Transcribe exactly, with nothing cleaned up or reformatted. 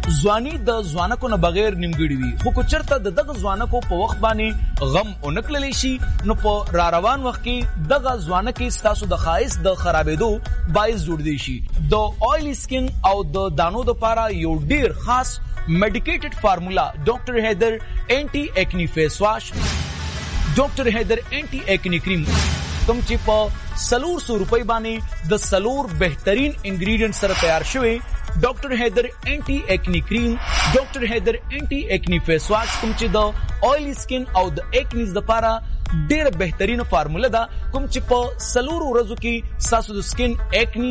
ځواني د ځوانکو نه بغیر نیمګړي وي، خو که چېرته د دغه ځوانکو په وخت باندې غم ونه کړلی شي نو په را روان وخت کې دغه ځوانکې ستاسو د ښایست د خرابېدو باعث جوړدی شي. د آیلی سکن او د دانو دپاره یو ډیر خاص میډیکیټډ فارمولا ډاکټر حیدر اینټي ایکنی فیس واش، ډاکټر حیدر اینټي ایکنی کریم کوم چې په سلور سو روپۍ باندې د سلور بهترین انګریډینټ سره تیار شوی ډاکټر حیدر اینټي ایکنی کریم، ډاکټر حیدر اینټي ایکنی فیس واش کوم چې د آیلی سکن او د ایکنیز دپاره ډیره بهترینه فارموله ده کوم چې په سلور ورځو کې ستاسو د سکن ایکنی